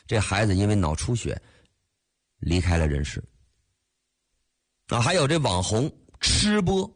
这孩子因为脑出血离开了人世。还有这网红吃播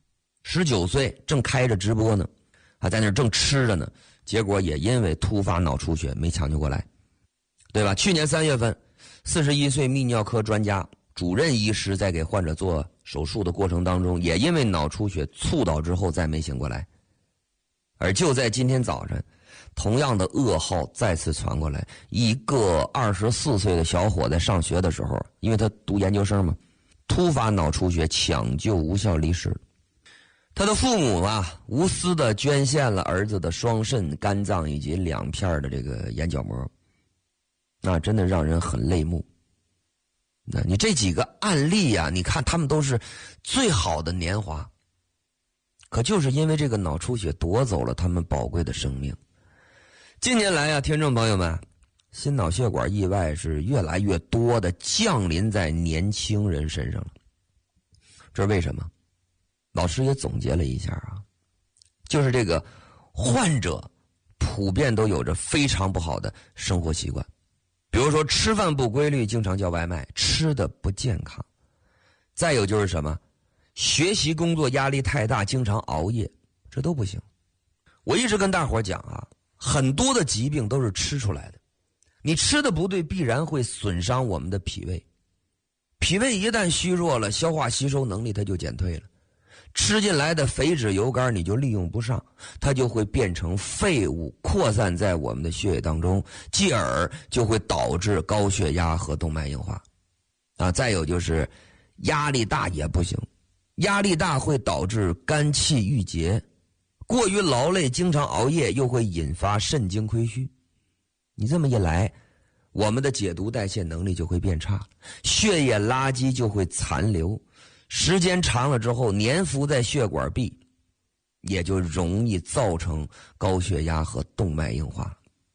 ，19岁正开着直播呢，还在那儿正吃着呢，结果也因为突发脑出血没抢救过来，对吧？去年3月份，41岁泌尿科专家主任医师在给患者做手术的过程当中，也因为脑出血猝倒之后再没醒过来。而就在今天早晨，同样的噩耗再次传过来，一个24岁的小伙在上学的时候，因为他读研究生嘛，突发脑出血抢救无效离世。他的父母无私的捐献了儿子的双肾、肝脏以及2片的这个眼角膜，那真的让人很泪目。那你这几个案例你看他们都是最好的年华，可就是因为这个脑出血夺走了他们宝贵的生命。近年来听众朋友们，心脑血管意外是越来越多的降临在年轻人身上了。这是为什么？老师也总结了一下就是这个患者普遍都有着非常不好的生活习惯，比如说吃饭不规律，经常叫外卖，吃的不健康。再有就是什么？学习工作压力太大，经常熬夜，这都不行。我一直跟大伙讲很多的疾病都是吃出来的。你吃的不对，必然会损伤我们的脾胃。脾胃一旦虚弱了，消化吸收能力它就减退了。吃进来的肥脂油肝你就利用不上，它就会变成废物扩散在我们的血液当中，继而就会导致高血压和动脉硬化。再有就是压力大也不行，压力大会导致肝气郁结，过于劳累经常熬夜又会引发肾精亏虚。你这么一来，我们的解毒代谢能力就会变差，血液垃圾就会残留，时间长了之后粘附在血管壁，也就容易造成高血压和动脉硬化。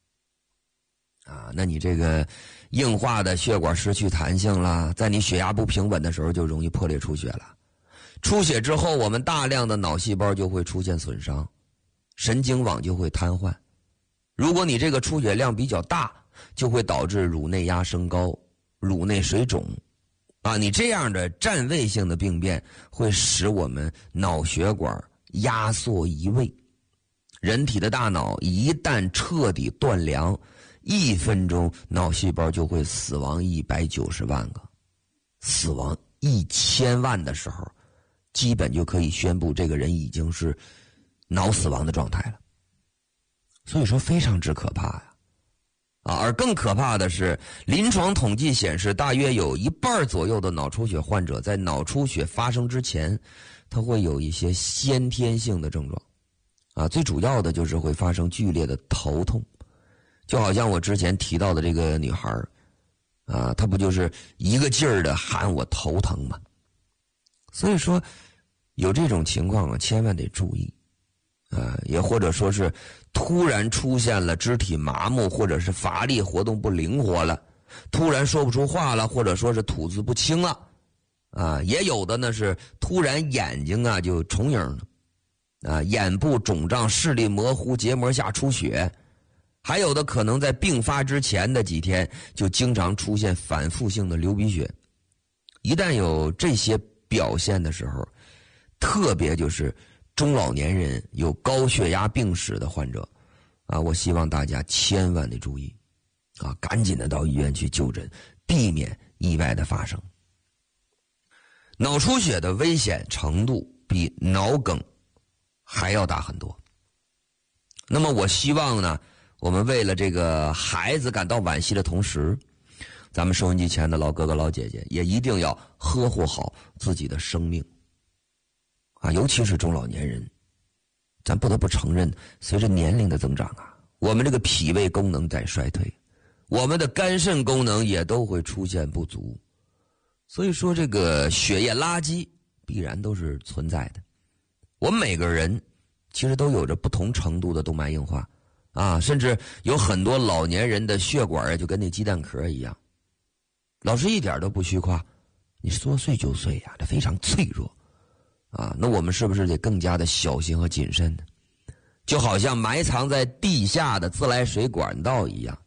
那你这个硬化的血管失去弹性了，在你血压不平稳的时候就容易破裂出血了。出血之后，我们大量的脑细胞就会出现损伤，神经网就会瘫痪。如果你这个出血量比较大，就会导致乳内压升高、乳内水肿你这样的占位性的病变会使我们脑血管压缩移位。人体的大脑一旦彻底断粮，1分钟脑细胞就会死亡190万个，死亡1000万的时候，基本就可以宣布这个人已经是脑死亡的状态了。所以说非常之可怕而更可怕的是，临床统计显示，大约有1半左右的脑出血患者在脑出血发生之前，他会有一些先天性的症状最主要的就是会发生剧烈的头痛，就好像我之前提到的这个女孩她不就是一个劲儿的喊我头疼吗？所以说有这种情况千万得注意也或者说是突然出现了肢体麻木，或者是乏力活动不灵活了，突然说不出话了，或者说是吐字不清了也有的呢是突然眼睛就重影了眼部肿胀、视力模糊、结膜下出血，还有的可能在病发之前的几天就经常出现反复性的流鼻血。一旦有这些表现的时候，特别就是中老年人有高血压病史的患者我希望大家千万得注意赶紧的到医院去就诊，避免意外的发生。脑出血的危险程度比脑梗还要大很多。那么我希望呢，我们为了这个孩子感到惋惜的同时，咱们收音机前的老哥哥老姐姐也一定要呵护好自己的生命尤其是中老年人。咱不得不承认，随着年龄的增长我们这个脾胃功能在衰退，我们的肝肾功能也都会出现不足。所以说这个血液垃圾必然都是存在的。我们每个人其实都有着不同程度的动脉硬化甚至有很多老年人的血管就跟那鸡蛋壳一样。老师一点都不虚夸，你说碎就碎这非常脆弱那我们是不是得更加的小心和谨慎呢？就好像埋藏在地下的自来水管道一样，